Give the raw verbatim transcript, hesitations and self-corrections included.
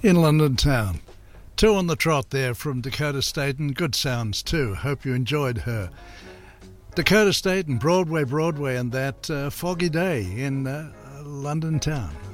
in London town. Two on the trot there from Dakota Staten. Good sounds too. Hope you enjoyed her. Dakota Staten, Broadway, Broadway, and that uh, foggy day in uh, London town.